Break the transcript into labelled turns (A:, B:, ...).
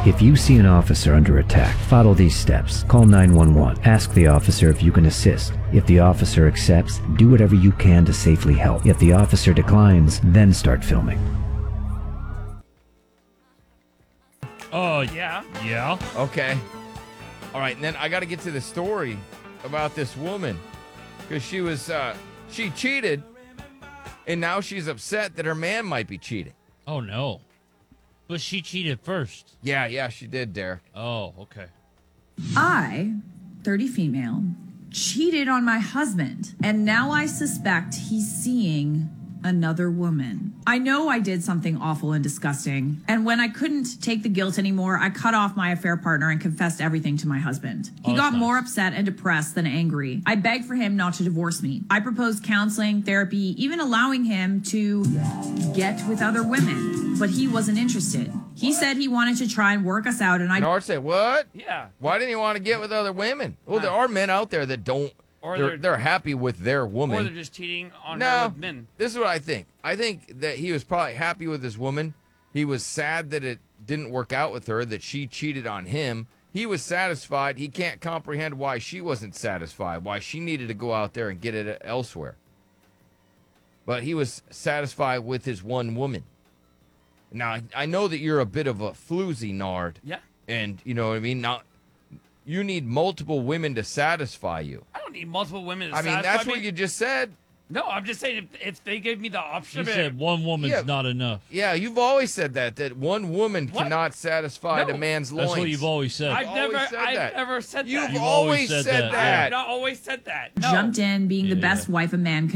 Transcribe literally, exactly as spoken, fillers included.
A: If you see an officer under attack, follow these steps. Call nine one one. Ask the officer if you can assist. If the officer accepts, do whatever you can to safely help. If the officer declines, then start filming.
B: Oh, yeah. Yeah.
C: Okay. All right, and then I got to get to the story about this woman because she was, uh, she cheated, and now she's upset that her man might be cheating.
B: Oh, no. But she cheated first.
C: Yeah, yeah, she did, Derek.
B: Oh, okay.
D: I, thirty female, cheated on my husband, and now I suspect he's seeing another woman. I know I did something awful and disgusting, and when I couldn't take the guilt anymore, I cut off my affair partner and confessed everything to my husband. He
B: Oh,
D: got
B: that's
D: more
B: nice.
D: upset and depressed than angry. I begged for him not to divorce me. I proposed counseling, therapy, even allowing him to get with other women, but he wasn't interested. He said he wanted to try and work us out, and I
C: Nard said, what?
E: Yeah.
C: Why didn't he want to get with other women? Well, there are men out there that don't,
E: Or
C: they're,
E: they're-
C: they're happy with their woman.
E: Or they're just cheating on her
C: No,
E: with men.
C: this is what I think. I think that he was probably happy with his woman. He was sad that it didn't work out with her, that she cheated on him. He was satisfied. He can't comprehend why she wasn't satisfied, why she needed to go out there and get it elsewhere. But he was satisfied with his one woman. Now, I- I know that you're a bit of a floozy, Nard.
E: Yeah.
C: And, you know what I mean? Now, you need multiple women to satisfy you.
E: I don't need multiple women to
C: I mean,
E: satisfy
C: that's what
E: me.
C: you just said.
E: No, I'm just saying if, if they gave me the
B: She
E: option.
B: said one woman's
C: Yeah.
B: not enough.
C: Yeah, you've always said that, that one woman
E: What?
C: cannot satisfy
E: No.
C: a man's loins.
B: That's what you've always said.
E: I've
C: always
E: never,
C: said
E: I've
C: that.
E: never said
C: You've
E: that.
B: You've
C: always
B: always
C: said,
B: said that,
C: that.
E: I've not always said that. No.
D: jumped in, being the
B: Yeah.
D: best wife a man could